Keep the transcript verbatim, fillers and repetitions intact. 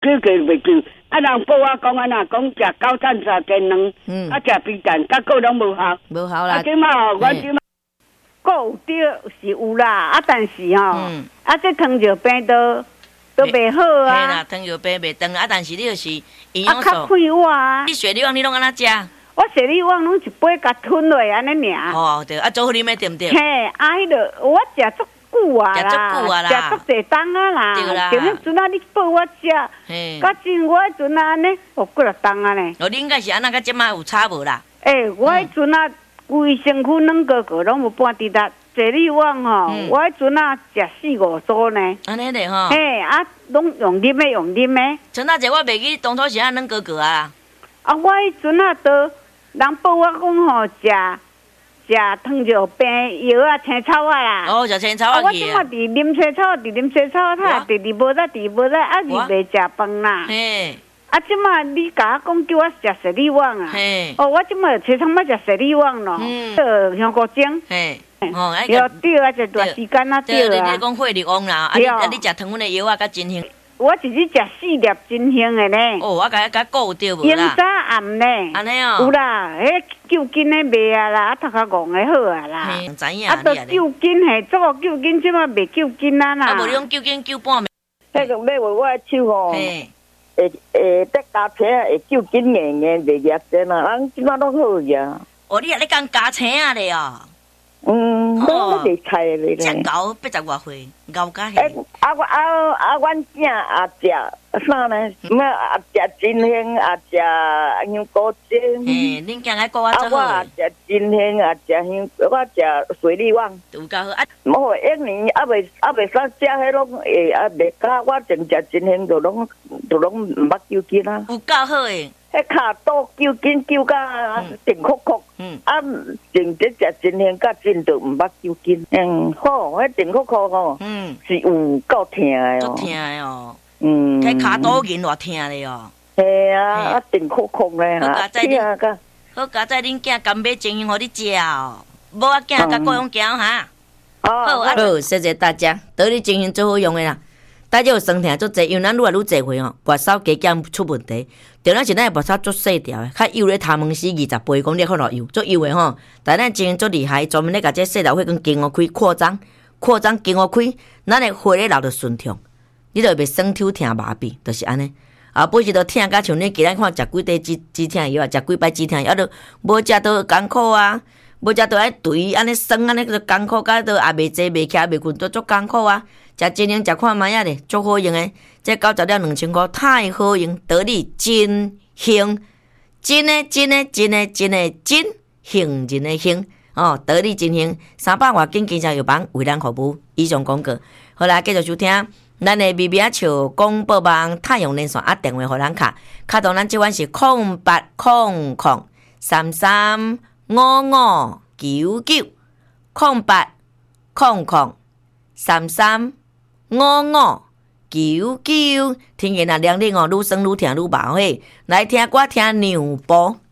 叫叫袂叫。啊，人报我讲啊，若讲食高碳茶煎卵，嗯，啊食皮蛋，甲个拢无效， 无效啦。 啊，即嘛，我即嘛，个有对是有啦，啊，但是吼，嗯、啊，这糖尿病都都袂好啊。 嘿啦，糖尿病袂长啊，但是你就是营养素。 啊，较快活啊。 你雪梨旺你拢安怎食？ 我雪梨旺拢一杯甲吞落安尼尔。 哦，对，啊，做好啉的对不对？ 嘿，啊，迄个我食足。久啊啦， 食足久啊啦， 食足侪冬啊啦， 对啦。 就迄阵啊，你报我食，甲真我迄阵啊安尼，哦，几落冬啊呢。 哦，你应该是安那，甲即马有差无啦？ 诶，我迄阵啊，规身躯软个个拢无半滴力，坐你往吼，我迄阵啊食四五组呢。 安尼咧吼。 嘿，啊，拢用啉的用啉的。 陈大姐，我袂记当初是安软个个啊。 啊，我迄阵啊，都人报我讲吼食。食糖尿病药啊，青草啊啦。 哦，食青草啊去啊。 我即马伫啉青草，伫啉青草，他直直无在，直无在，啊，是袂食饭啦。嘿。啊，即马你甲我讲叫我食雪里旺啊。嘿。哦，我即马青草要食雪里旺咯。嗯。呃，香菇精。嘿。哦，哎。要对啊，一段时间啊，对啊。 对，你讲血力旺啦，啊你啊你食糖分的药啊，甲真香。 我一日食四粒真香的呢。 哦，我甲甲顾着无啦。 明早暗呢。安尼哦。有啦，迄救筋的卖啊啦，啊头壳戆的好啊啦。 嘿，知影。 啊，都救筋嘿，做个救筋，即马袂救筋啊啦。 啊，无你用救筋救半暝。 迄个要话我的手吼，会会得加车，会救筋硬硬袂夹针啦，人即马拢好呀。 哦，你啊咧讲加青啊咧哦。 嗯，我咧卖菜咧。 真高八十外岁，高加迄。啊我啊啊，阮囝也食啥呢？咩也食真香，也食香菇精。 嘿，恁囝爱顾我做好。 啊，我也食真香，也食香，我食水里旺。 有够好啊！ 无一年啊袂啊袂使食迄种诶啊袂加，我净食真香，就拢就拢毋捌救筋啊。 有够好诶！ 迄骹肚揪筋揪甲定哭哭，啊，净只食真香，甲真都毋捌揪筋。嗯，好，迄定哭哭吼，嗯，是有够疼诶哦， 够疼诶哦，嗯，迄骹肚筋偌疼咧哦。 系啊，啊定哭哭咧， 好佳哉恁，好佳哉恁囝甘买真香互你食哦，无啊囝甲各样行哈。好，好，谢谢大家，得你真香最好用诶啦。大家有酸痛足济，因为咱愈来愈济岁吼，跋梢加减出问题。重要是咱跋梢足细条诶，较幼咧头毛丝二十倍，讲你看偌幼，足幼诶吼。但咱真足厉害，专门咧甲这细条血管经络开扩张，扩张经络开，咱诶血咧流着顺畅，你就袂酸抽疼麻痹，就是安尼。啊，不是都疼甲像你今日看食几块止止疼药啊，食几摆止疼药，啊，都无食都艰苦啊，无食都爱肥，安尼酸安尼就艰苦，甲都也袂坐袂徛袂困，都足艰苦啊。食真香，食看卖啊咧，足好用诶！这九十了两千块，太好用，得你真香，真诶真诶真诶真诶真幸人诶幸哦，得你真香，三百外斤经销药房为咱服务。以上广告，好啦，继续收听咱诶咪咪啊笑广播网太阳连线啊，电话互咱卡，卡到咱即晚是空八空空三三五五九九空八空空三三。五五九九，天气若凉冷哦，愈酸愈疼愈麻嘿。来听歌听牛步。